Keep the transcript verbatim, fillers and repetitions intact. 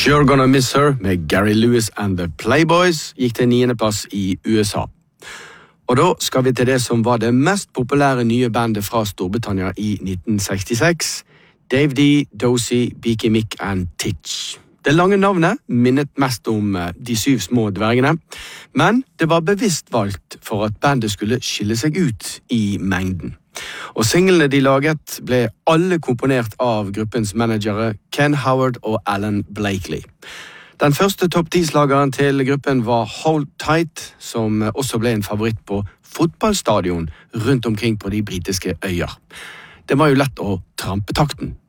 You're Gonna Miss Her med Gary Lewis and the Playboys gikk til niende plass i U S A. Og da skal vi til det som var det mest populære nye bandet fra Storbritannia i nitten sekstiseks, Dave D, Dozy, Beaky Mick and Titch. Det lange navnet minnet mest om de syv små dvergene, men det var bevisst valgt for at bandet skulle skille seg ut i mengden. Og singlene de laget ble alle komponert av gruppens managere Ken Howard og Alan Blakely. Den første topp ti-slageren til gruppen var Hold Tight, som også ble en favoritt på fotballstadion rundt omkring på de britiske øyer. Det var jo lett å trampe takten.